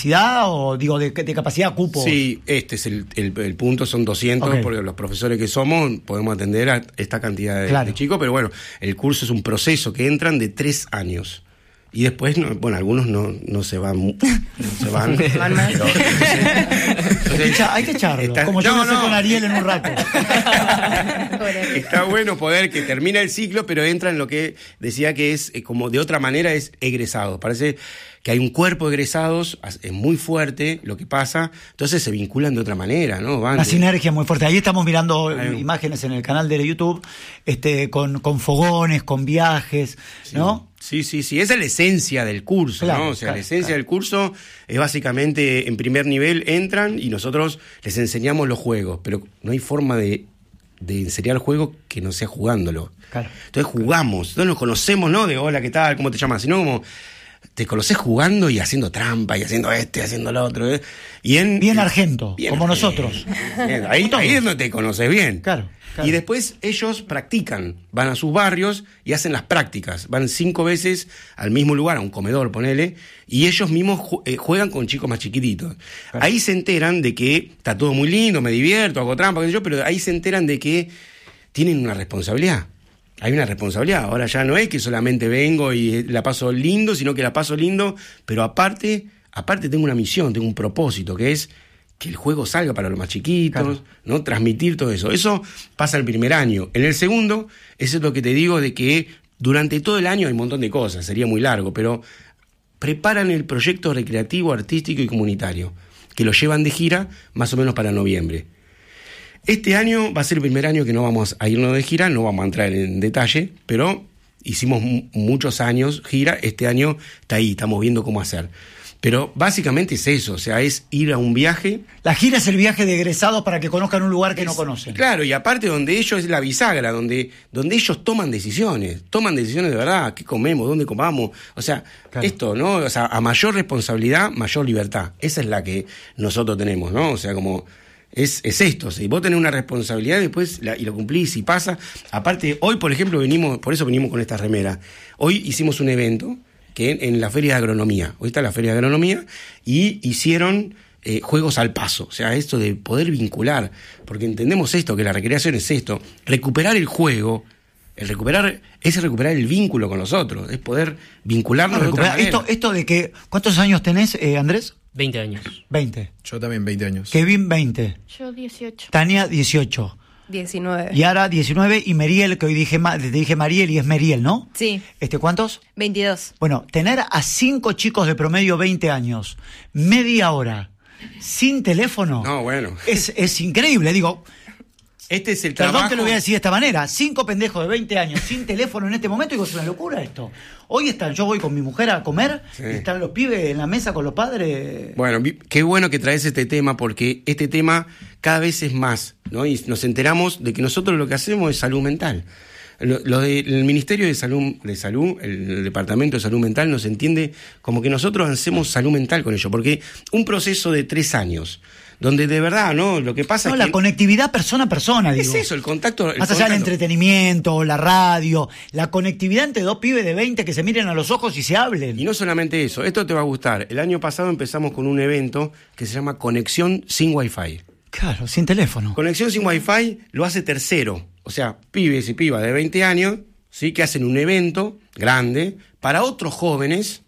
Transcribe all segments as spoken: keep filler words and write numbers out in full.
capacidad o digo de, de capacidad cupo? Sí, este es el, el, el punto, son doscientos, okay. Porque los profesores que somos podemos atender a esta cantidad de, claro. de chicos, pero bueno, el curso es un proceso que entran de tres años. Y después, no, bueno, algunos no, no se van. No se van. pero, entonces, hay que echarlo. Está, como yo no, me no. con Ariel en un rato. Está bueno poder que termina el ciclo, pero entra en lo que decía que es, eh, como de otra manera, es egresado. Parece que hay un cuerpo de egresados, es muy fuerte lo que pasa, entonces se vinculan de otra manera, ¿no? Van Una de... sinergia muy fuerte. Ahí estamos mirando Ay, imágenes en el canal de YouTube, este, con, con fogones, con viajes, sí. ¿no? Sí, sí, sí, esa es la esencia del curso, claro, ¿no? O sea, claro, la esencia claro. del curso es básicamente, en primer nivel entran y nosotros les enseñamos los juegos, pero no hay forma de, de enseñar juego que no sea jugándolo. Claro. Entonces jugamos, entonces nos conocemos, ¿no? De hola, ¿qué tal? ¿Cómo te llamas? Sino como te conocés jugando y haciendo trampa y haciendo este, haciendo lo otro. ¿eh? Y en, bien argento, bien como argento. Nosotros. Bien, ahí, ahí es donde te conoces bien. Claro. Claro. Y después ellos practican, van a sus barrios y hacen las prácticas. Van cinco veces al mismo lugar, a un comedor, ponele, y ellos mismos ju- eh, juegan con chicos más chiquititos. Claro. Ahí se enteran de que está todo muy lindo, me divierto, hago trampa, qué sé yo, pero ahí se enteran de que tienen una responsabilidad. Hay una responsabilidad. Ahora ya no es que solamente vengo y la paso lindo, sino que la paso lindo, pero aparte, aparte tengo una misión, tengo un propósito, que es que el juego salga para los más chiquitos, claro. ¿no? Transmitir todo eso. Eso pasa el primer año. En el segundo, eso es lo que te digo de que durante todo el año hay un montón de cosas, sería muy largo, pero preparan el proyecto recreativo, artístico y comunitario, que lo llevan de gira más o menos para noviembre. Este año va a ser el primer año que no vamos a irnos de gira, no vamos a entrar en detalle, pero hicimos m- muchos años gira, este año está ahí, estamos viendo cómo hacer. Pero básicamente es eso, o sea, es ir a un viaje. La gira es el viaje de egresados para que conozcan un lugar que es, no conocen. Claro, y aparte donde ellos es la bisagra, donde, donde ellos toman decisiones, toman decisiones de verdad, qué comemos, dónde comamos, o sea, claro. esto, ¿no? O sea, a mayor responsabilidad, mayor libertad. Esa es la que nosotros tenemos, ¿no? O sea, como es, es esto, si vos tenés una responsabilidad después la, y lo cumplís y pasa. Aparte, hoy, por ejemplo, venimos, por eso venimos con esta remera. Hoy hicimos un evento que en la Feria de Agronomía, hoy está la Feria de Agronomía, y hicieron eh, juegos al paso, o sea, esto de poder vincular, porque entendemos esto, que la recreación es esto, recuperar el juego, el recuperar, es recuperar el vínculo con los otros, es poder vincularnos no, de otra manera. Esto, esto de que, ¿cuántos años tenés, eh, Andrés? veinte años. veinte. Yo también veinte años. Kevin, veinte. Yo dieciocho. Tania, dieciocho. diecinueve. Yara, diecinueve, y Meriel, que hoy dije, te dije Mariel y es Meriel, ¿no? Sí. Este, ¿cuántos? veintidós. Bueno, tener a cinco chicos de promedio veinte años, media hora, sin teléfono, no, bueno. es, es increíble, digo. Este es el Perdón trabajo. que lo voy a decir de esta manera. Cinco pendejos de veinte años sin teléfono en este momento, digo, es una locura esto. Hoy están, yo voy con mi mujer a comer, sí. y están los pibes en la mesa con los padres. Bueno, qué bueno que traes este tema, porque este tema cada vez es más, ¿no? Y nos enteramos de que nosotros lo que hacemos es salud mental. Lo, lo del Ministerio de Salud, de Salud, el Departamento de Salud Mental nos entiende como que nosotros hacemos salud mental con ello, porque un proceso de tres años, donde de verdad, ¿no? Lo que pasa no, es la que... persona persona a persona, digo. Es eso, el contacto... El Más allá contacto. del entretenimiento, la radio, la conectividad entre dos pibes de veinte que se miren a los ojos y se hablen. Y no solamente eso, esto te va a gustar. El año pasado empezamos con un evento que se llama Conexión sin Wi-Fi. Claro, sin teléfono. Conexión sin Wi-Fi lo hace Tercero. O sea, pibes y pibas de veinte años, ¿sí? Que hacen un evento grande para otros jóvenes,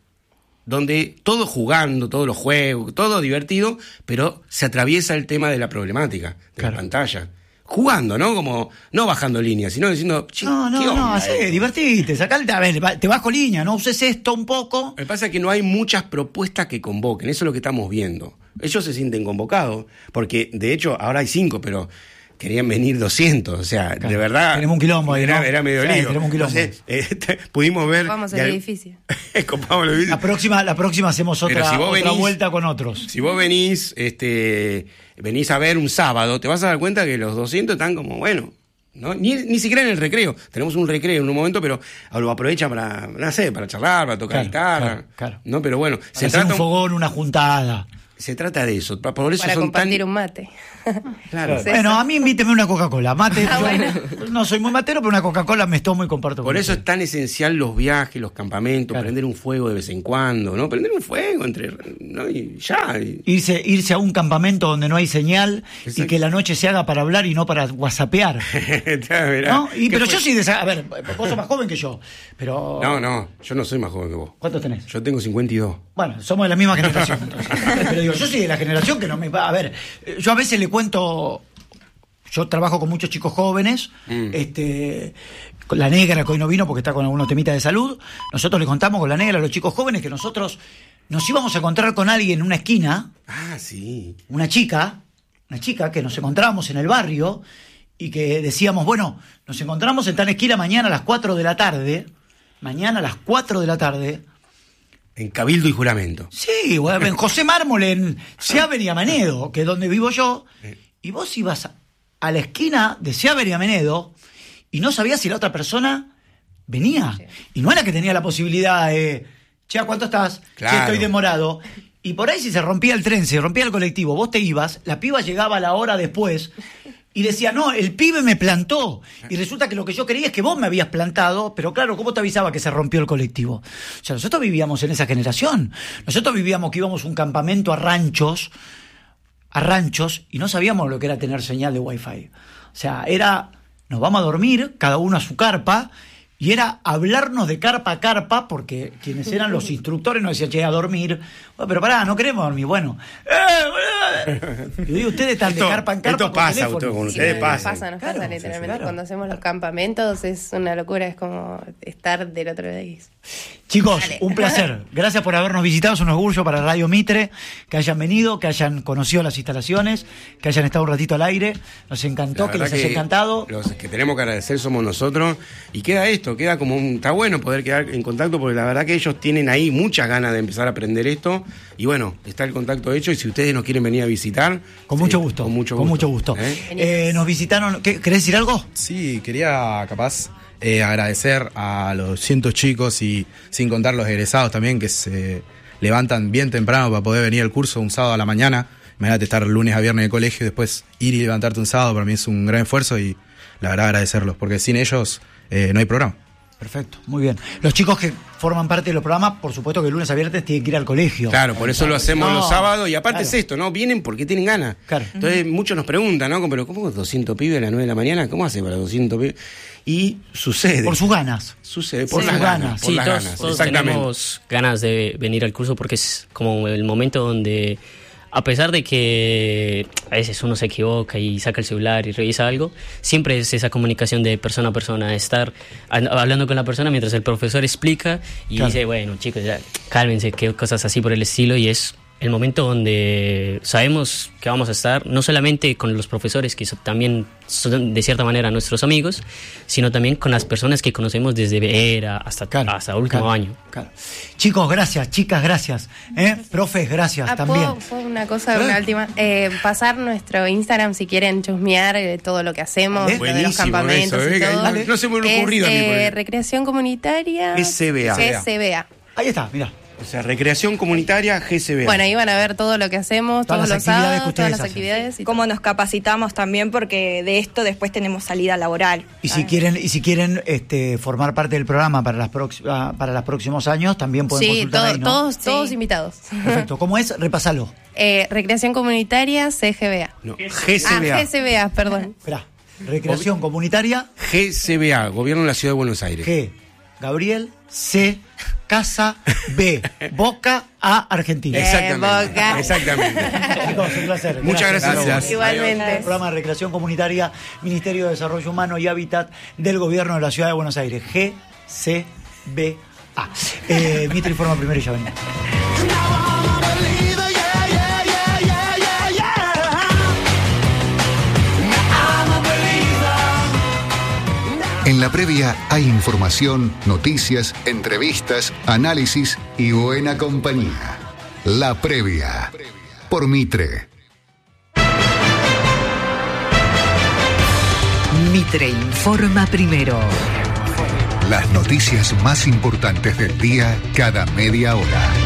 donde todo jugando, todos los juegos, todo divertido, pero se atraviesa el tema de la problemática, de claro. la pantalla. Jugando, ¿no? Como, no bajando líneas, sino diciendo, no, no, ¿qué onda, no, así, eh? divertite, sacale, a ver, te bajo línea, no uses esto un poco. Lo que pasa es que no hay muchas propuestas que convoquen, eso es lo que estamos viendo. Ellos se sienten convocados, porque de hecho ahora hay cinco, pero querían venir doscientos, o sea, claro. de verdad... Tenemos un quilombo ahí, era, ¿no? era medio sí, lío. Tenemos un quilombo. Entonces, eh, te, pudimos ver... Vamos al edificio. Copamos el edificio. La próxima, la próxima hacemos otra, si otra venís, vuelta con otros. Si vos venís, este, venís a ver un sábado, te vas a dar cuenta que los doscientos están como, bueno... ¿no? Ni, ni siquiera en el recreo. Tenemos un recreo en un momento, pero lo aprovechan para, no sé, para charlar, para tocar claro, guitarra. Claro, claro. ¿no? Pero bueno, para se hacer trata un fogón, una juntada. Se trata de eso. Por eso Para son compartir tan... un mate. Claro. Sí. Bueno, a mí invíteme una Coca-Cola. Mate, Ah, yo bueno. no soy muy matero, pero una Coca-Cola me tomo y comparto. Por con eso ustedes. es tan esencial los viajes, los campamentos, Claro. prender un fuego de vez en cuando, ¿no? Prender un fuego entre... ¿no? Y ya. y- Irse, irse a un campamento donde no hay señal y Exacto. que la noche se haga para hablar y no para whatsappear. Ya verá. ¿No? Y, ¿Qué pero fue? yo soy de esa... A ver, vos sos más joven que yo, pero... No, no, yo no soy más joven que vos. ¿Cuántos tenés? Yo tengo cincuenta y dos. Bueno, somos de la misma generación, entonces. Pero digo, yo soy de la generación que no me va... A ver, yo a veces le cuento... Yo trabajo con muchos chicos jóvenes, Mm. este, con la negra que hoy no vino porque está con algunos temitas de salud. Nosotros le contamos con la negra a los chicos jóvenes que nosotros nos íbamos a encontrar con alguien en una esquina, Ah, sí. una chica, una chica que nos encontrábamos en el barrio y que decíamos, bueno, nos encontramos en tal esquina mañana a las cuatro de la tarde, mañana a las cuatro de la tarde. En Cabildo y Juramento. Sí, bueno, en José Mármol, en Seaver y Amanedo, que es donde vivo yo, y vos ibas a, a la esquina de Seaver y Amanedo y no sabías si la otra persona venía. Sí. Y no era que tenía la posibilidad de, che, ¿a cuánto estás? Claro. Che, estoy demorado. Y por ahí si se rompía el tren, se rompía el colectivo, vos te ibas, la piba llegaba a la hora después y decía, no, el pibe me plantó. Y resulta que lo que yo creía es que vos me habías plantado, pero claro, ¿cómo te avisaba que se rompió el colectivo? O sea, nosotros vivíamos en esa generación. Nosotros vivíamos que íbamos a un campamento a ranchos, a ranchos, y no sabíamos lo que era tener señal de wifi. O sea, era, nos vamos a dormir, cada uno a su carpa, y era hablarnos de carpa a carpa, porque quienes eran los instructores nos decían, che, a dormir. Bueno, pero pará, no queremos dormir. Bueno, ¡eh, boludo! Y digo, ustedes están de Esto- carpa en carpa esto con pasa, teléfono. usted, con Sí, ustedes nos pasa. pasa, nos Claro, pasa sí, literalmente. claro. Cuando hacemos los campamentos es una locura, es como estar del otro lado. Chicos, Dale. un placer. Gracias por habernos visitado. Es un orgullo para Radio Mitre que hayan venido, que hayan conocido las instalaciones, que hayan estado un ratito al aire. Nos encantó, La que les verdad haya encantado. Los que tenemos que agradecer somos nosotros. Y queda esto, queda como un... Está bueno poder quedar en contacto porque la verdad que ellos tienen ahí muchas ganas de empezar a aprender esto. Y bueno, está el contacto hecho y si ustedes nos quieren venir a visitar... Con sí, mucho gusto. Con mucho con gusto. mucho gusto. ¿Eh? Eh, nos visitaron. ¿qué, ¿Querés decir algo? Sí, quería capaz eh, agradecer a los cientos chicos y sin contar los egresados también que se levantan bien temprano para poder venir al curso un sábado a la mañana. Imagínate estar lunes a viernes en el colegio y después ir y levantarte un sábado, para mí es un gran esfuerzo y la verdad agradecerlos, porque sin ellos eh, no hay programa. Perfecto, muy bien. Los chicos que forman parte de los programas, por supuesto que el lunes a viernes tienen que ir al colegio. Claro, por eso lo hacemos No, los sábados y aparte claro. es esto, ¿no? Vienen porque tienen ganas. Claro. Entonces muchos nos preguntan, ¿no? Pero ¿cómo doscientos pibes a las nueve de la mañana? ¿Cómo hace para doscientos pibes? Y sucede. Por sus ganas. Sucede, por Sí. las Sus ganas. ganas. Por Sí, las todos, ganas, todos exactamente. tenemos ganas de venir al curso porque es como el momento donde, a pesar de que a veces uno se equivoca y saca el celular y revisa algo, siempre es esa comunicación de persona a persona, estar a- hablando con la persona mientras el profesor explica y Claro. dice, bueno, chicos, ya, cálmense, que cosas así por el estilo, y es el momento donde sabemos que vamos a estar no solamente con los profesores, que so- también son de cierta manera nuestros amigos, sino también con las personas que conocemos desde Vera hasta, Claro, hasta último claro, año. claro. Chicos, gracias. Chicas, gracias. ¿Eh? Profes, gracias Ah, también. ¿puedo- puedo una cosa, ¿Eh? una última. Eh, pasar nuestro Instagram si quieren chusmear eh, todo lo que hacemos, Dale. lo de los Buenísimo campamentos eso, y eh, que todo. no- no se me hubiera Es, ocurrido a mí, eh, porque- Recreación comunitaria. G C B A. G C B A. Ahí está, mira. O sea, recreación comunitaria G C B A. Bueno, ahí van a ver todo lo que hacemos, Todas todos las los actividades que sábados, ustedes todas las hacen. actividades. Y Cómo nos capacitamos también, porque de esto después tenemos salida laboral. Y si quieren, y si quieren este, formar parte del programa para las prox- ah, para los próximos años, también pueden sí, consultar todo- ahí, ¿no? todos, Sí. todos invitados. Perfecto. ¿Cómo es? Repásalo. Eh, recreación comunitaria C G B A. No, G C Ah, B A. G C B A, perdón. Esperá. Recreación comunitaria. G C B A, Gobierno de la Ciudad de Buenos Aires. G. Gabriel. C. Casa. B. Boca. A. Argentina. Bien. Exactamente. Boca. Exactamente. Chicos, un placer. Muchas gracias. Gracias. Igualmente. El programa de Recreación Comunitaria, Ministerio de Desarrollo Humano y Hábitat del Gobierno de la Ciudad de Buenos Aires. G C B A. Eh, Mitre informa primero y ya venimos. En la previa hay información, noticias, entrevistas, análisis y buena compañía. La previa. Por Mitre. Mitre informa primero. Las noticias más importantes del día cada media hora.